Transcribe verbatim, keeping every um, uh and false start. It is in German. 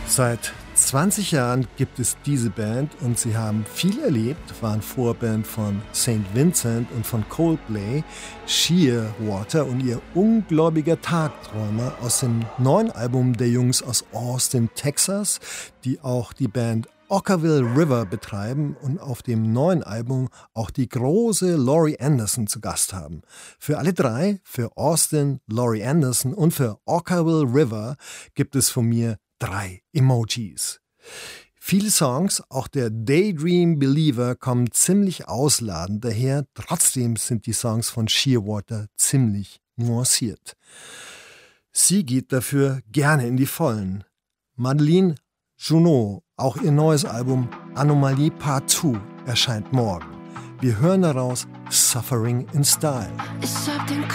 Seit zwanzig Jahren gibt es diese Band und sie haben viel erlebt, waren Vorband von Saint Vincent und von Coldplay, Shearwater und ihr ungläubiger Tagträumer aus dem neuen Album der Jungs aus Austin, Texas, die auch die Band Okkervil River betreiben und auf dem neuen Album auch die große Laurie Anderson zu Gast haben. Für alle drei, für Austin, Laurie Anderson und für Okkervil River, gibt es von mir drei Emojis. Viele Songs, auch der Daydream Believer, kommen ziemlich ausladend daher. Trotzdem sind die Songs von Shearwater ziemlich nuanciert. Sie geht dafür gerne in die Vollen. Madeleine Junot, auch ihr neues Album Anomalie Part zwei erscheint morgen. Wir hören daraus Suffering in Style. Ich hab den